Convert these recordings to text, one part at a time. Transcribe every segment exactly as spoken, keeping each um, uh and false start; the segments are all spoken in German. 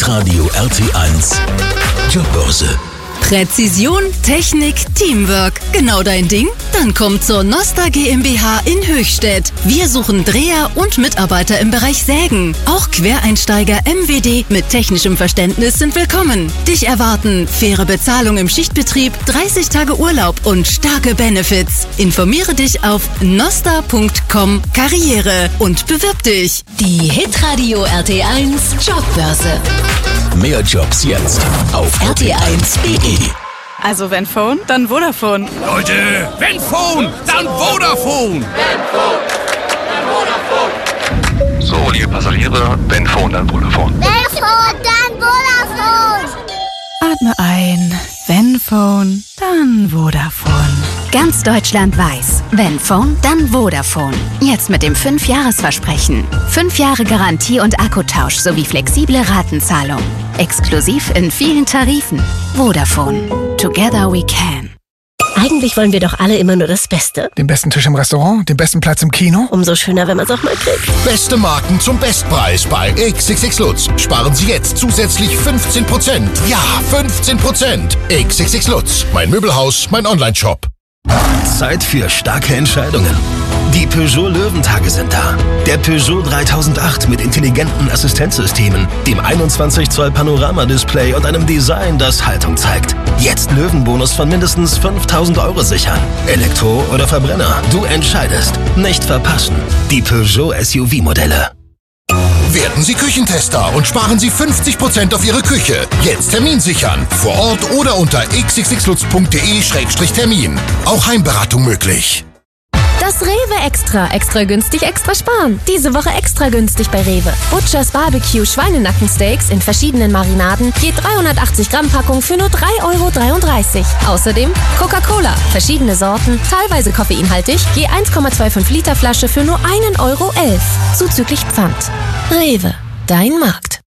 Hitradio R T eins Jobbörse. Präzision, Technik, Teamwork. Genau dein Ding? Dann komm zur Nosta GmbH in Höchstädt. Wir suchen Dreher und Mitarbeiter im Bereich Sägen. Auch Quereinsteiger M W D mit technischem Verständnis sind willkommen. Dich erwarten faire Bezahlung im Schichtbetrieb, dreißig Tage Urlaub und starke Benefits. Informiere dich auf nosta punkt com Karriere und bewirb dich. Die Hitradio R T eins Jobbörse. Mehr Jobs jetzt auf R T eins punkt de. Also wenn Phone, dann Vodafone. Leute, wenn Phone, dann Vodafone. Wenn Phone, dann Vodafone. So, liebe Passagiere, wenn Phone, dann Vodafone. Wenn Phone, dann Vodafone. Atme ein. Wenn Phone, dann Vodafone. Ganz Deutschland weiß, wenn Phone, dann Vodafone. Jetzt mit dem fünf Jahres Versprechen. fünf Jahre Garantie und Akkutausch sowie flexible Ratenzahlung. Exklusiv in vielen Tarifen. Vodafone. Together we can. Eigentlich wollen wir doch alle immer nur das Beste. Den besten Tisch im Restaurant, den besten Platz im Kino. Umso schöner, wenn man es auch mal kriegt. Beste Marken zum Bestpreis bei X X X Lutz. Sparen Sie jetzt zusätzlich fünfzehn Prozent. Ja, fünfzehn Prozent. X X X Lutz. Mein Möbelhaus, mein Online-Shop. Zeit für starke Entscheidungen. Die Peugeot Löwentage sind da. Der Peugeot dreitausendacht mit intelligenten Assistenzsystemen, dem einundzwanzig Zoll Panoramadisplay und einem Design, das Haltung zeigt. Jetzt Löwenbonus von mindestens fünftausend Euro sichern. Elektro oder Verbrenner, du entscheidest. Nicht verpassen. Die Peugeot S U V-Modelle. Werden Sie Küchentester und sparen Sie fünfzig Prozent auf Ihre Küche. Jetzt Termin sichern. Vor Ort oder unter x x x lutz punkt de Schrägstrich Termin. Auch Heimberatung möglich. Das Rewe Extra. Extra günstig, extra sparen. Diese Woche extra günstig bei Rewe. Butchers Barbecue Schweinenackensteaks in verschiedenen Marinaden. Je dreihundertachtzig Gramm Packung für nur drei Euro dreiunddreißig. Außerdem Coca-Cola. Verschiedene Sorten, teilweise koffeinhaltig. Je eins Komma fünfundzwanzig Liter Flasche für nur einen Euro elf. Zuzüglich Pfand. Rewe. Dein Markt.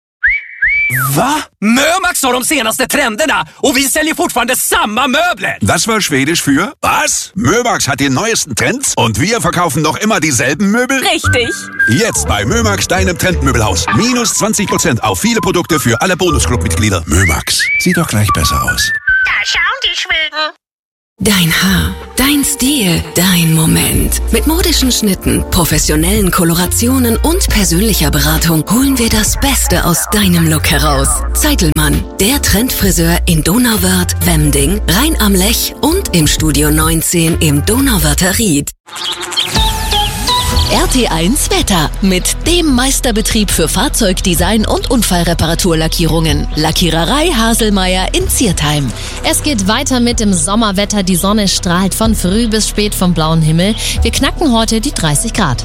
Va? Mömax har de senaste trenderna och vi säljer fortfarande samma möbler. Das war Schwedisch für was? Mömax hat die neuesten Trends und wir verkaufen noch immer dieselben Möbel? Richtig. Jetzt bei Mömax, deinem Trendmöbelhaus. Minus zwanzig Prozent auf viele Produkte für alle Bonusclub-Mitglieder. Mömax. Sieht doch gleich besser aus. Da schauen die Schweden. Dein Haar, dein Stil, dein Moment. Mit modischen Schnitten, professionellen Kolorationen und persönlicher Beratung holen wir das Beste aus deinem Look heraus. Zeitelmann, der Trendfriseur in Donauwörth, Wemding, Rhein am Lech und im Studio neunzehn im Donauwörther Ried. R T eins Wetter mit dem Meisterbetrieb für Fahrzeugdesign und Unfallreparaturlackierungen. Lackiererei Haselmeier in Ziertheim. Es geht weiter mit dem Sommerwetter. Die Sonne strahlt von früh bis spät vom blauen Himmel. Wir knacken heute die dreißig Grad.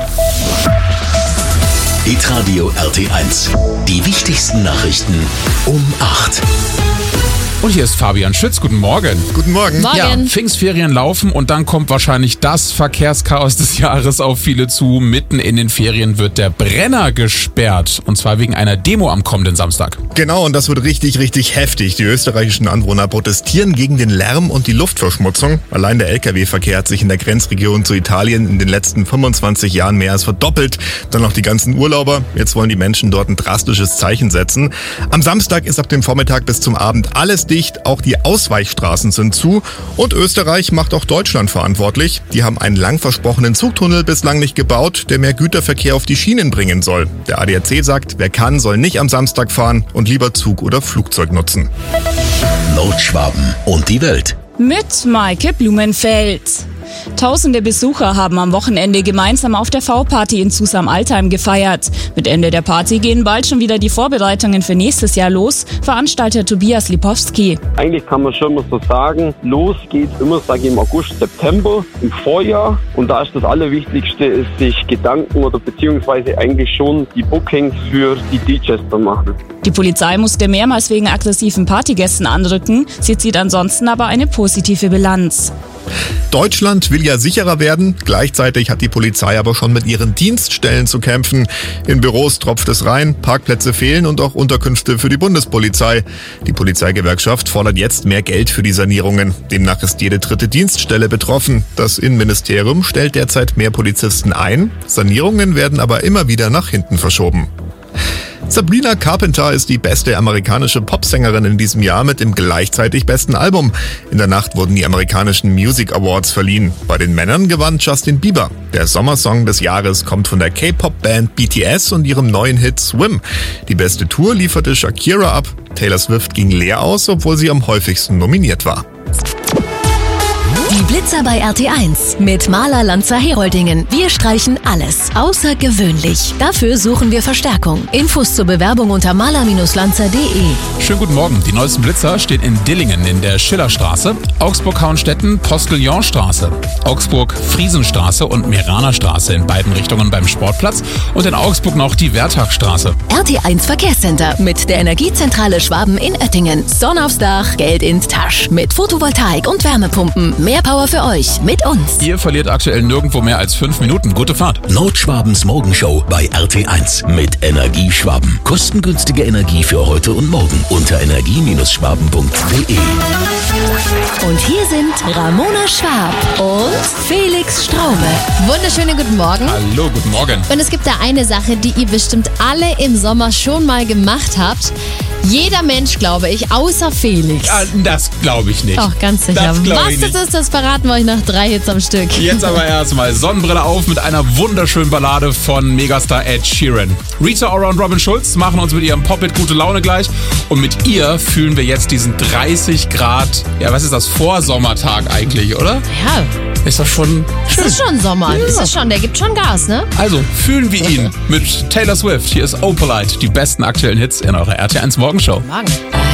Hitradio R T eins. Die wichtigsten Nachrichten um acht. Und hier ist Fabian Schütz. Guten Morgen. Guten Morgen. Morgen. Ja, Pfingstferien laufen und dann kommt wahrscheinlich das Verkehrschaos des Jahres auf viele zu. Mitten in den Ferien wird der Brenner gesperrt. Und zwar wegen einer Demo am kommenden Samstag. Genau, und das wird richtig, richtig heftig. Die österreichischen Anwohner protestieren gegen den Lärm und die Luftverschmutzung. Allein der L K W-Verkehr hat sich in der Grenzregion zu Italien in den letzten fünfundzwanzig Jahren mehr als verdoppelt. Dann noch die ganzen Urlauber. Jetzt wollen die Menschen dort ein drastisches Zeichen setzen. Am Samstag ist ab dem Vormittag bis zum Abend alles dicht. Auch die Ausweichstraßen sind zu. Und Österreich macht auch Deutschland verantwortlich. Die haben einen lang versprochenen Zugtunnel bislang nicht gebaut, der mehr Güterverkehr auf die Schienen bringen soll. Der A D A C sagt, wer kann, soll nicht am Samstag fahren und lieber Zug oder Flugzeug nutzen. Nordschwaben und die Welt. Mit Maike Blumenfeld. Tausende Besucher haben am Wochenende gemeinsam auf der V-Party in Zusam-Altheim gefeiert. Mit Ende der Party gehen bald schon wieder die Vorbereitungen für nächstes Jahr los. Veranstalter Tobias Lipowski. Eigentlich kann man schon mal so sagen, los geht immer, sage ich, im August, September, im Vorjahr. Und da ist das Allerwichtigste, ist sich Gedanken oder beziehungsweise eigentlich schon die Bookings für die D Js zu machen. Die Polizei musste mehrmals wegen aggressiven Partygästen anrücken. Sie zieht ansonsten aber eine positive Bilanz. Deutschland will ja sicherer werden. Gleichzeitig hat die Polizei aber schon mit ihren Dienststellen zu kämpfen. In Büros tropft es rein, Parkplätze fehlen und auch Unterkünfte für die Bundespolizei. Die Polizeigewerkschaft fordert jetzt mehr Geld für die Sanierungen. Demnach ist jede dritte Dienststelle betroffen. Das Innenministerium stellt derzeit mehr Polizisten ein. Sanierungen werden aber immer wieder nach hinten verschoben. Sabrina Carpenter ist die beste amerikanische Popsängerin in diesem Jahr mit dem gleichzeitig besten Album. In der Nacht wurden die amerikanischen Music Awards verliehen. Bei den Männern gewann Justin Bieber. Der Sommersong des Jahres kommt von der K-Pop-Band B T S und ihrem neuen Hit Swim. Die beste Tour lieferte Shakira ab. Taylor Swift ging leer aus, obwohl sie am häufigsten nominiert war. Die Blitzer bei R T eins mit Maler Lanzer Heroldingen. Wir streichen alles außergewöhnlich. Dafür suchen wir Verstärkung. Infos zur Bewerbung unter maler Lanzer punkt de. Schönen guten Morgen. Die neuesten Blitzer stehen in Dillingen in der Schillerstraße, Augsburg-Hauenstetten, Postillonstraße, Augsburg-Friesenstraße und Meranerstraße in beiden Richtungen beim Sportplatz und in Augsburg noch die Wertagstraße. R T eins Verkehrscenter mit der Energiezentrale Schwaben in Oettingen. Sonne aufs Dach, Geld in Tasch. Mit Photovoltaik und Wärmepumpen. Mehr Power für euch mit uns. Ihr verliert aktuell nirgendwo mehr als fünf Minuten. Gute Fahrt. Nordschwabens Morgenshow bei R T eins mit Energie Schwaben. Kostengünstige Energie für heute und morgen unter energie schwaben punkt de. Und hier sind Ramona Schwab und Felix Straube. Wunderschönen guten Morgen. Hallo, guten Morgen. Und es gibt da eine Sache, die ihr bestimmt alle im Sommer schon mal gemacht habt. Jeder Mensch, glaube ich, außer Felix. Ja, das glaube ich nicht. Doch, ganz sicher. Das Was ich das nicht. ist, das verraten wir euch nach drei Hits am Stück. Jetzt aber erstmal Sonnenbrille auf mit einer wunderschönen Ballade von Megastar Ed Sheeran. Rita Ora und Robin Schulz machen uns mit ihrem Pop-Hit gute Laune gleich. Und mit ihr fühlen wir jetzt diesen dreißig Grad, ja, was ist das, Vorsommertag eigentlich, oder? Ja. Ist das schon schön. Es ist schon Sommer. Ja. Das ist schon, der gibt schon Gas, ne? Also, fühlen wir ihn mit Taylor Swift. Hier ist Opalite, die besten aktuellen Hits in eurer R T eins Morgenshow. Morgen.